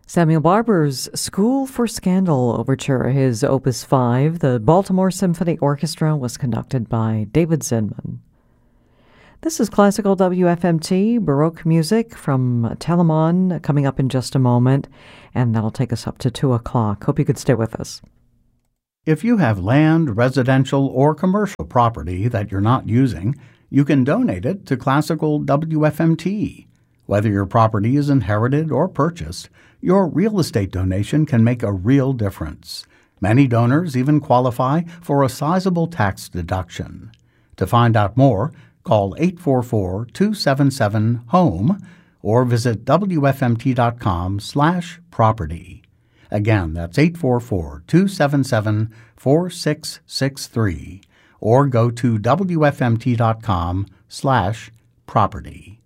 Samuel Barber's School for Scandal Overture, his Opus 5, the Baltimore Symphony Orchestra, was conducted by David Zinman. This is Classical WFMT, Baroque music from Telemann, coming up in just a moment, and that'll take us up to 2 o'clock. Hope you could stay with us. If you have land, residential, or commercial property that you're not using, you can donate it to Classical WFMT. Whether your property is inherited or purchased, your real estate donation can make a real difference. Many donors even qualify for a sizable tax deduction. To find out more, call 844-277-HOME or visit wfmt.com/property. Again, that's 844-277-4663 or go to wfmt.com/property.